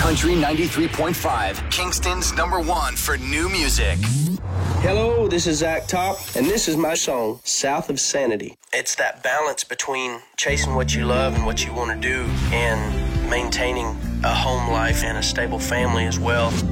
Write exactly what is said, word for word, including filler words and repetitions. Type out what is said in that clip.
Country ninety-three point five, Kingston's number one for new music. Hello, this is Zach Top, and this is my song, South of Sanity. It's that balance between chasing what you love and what you want to do and maintaining a home life and a stable family as well.